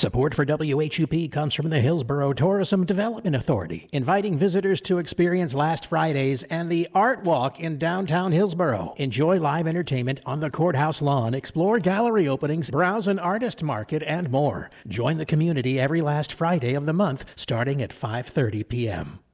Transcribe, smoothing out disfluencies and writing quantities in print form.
Support for WHUP comes from the Hillsborough Tourism Development Authority, inviting visitors to experience Last Fridays and the Art Walk in downtown Hillsborough. Enjoy live entertainment on the courthouse lawn, explore gallery openings, browse an artist market, and more. Join the community every last Friday of the month starting at 5:30 p.m.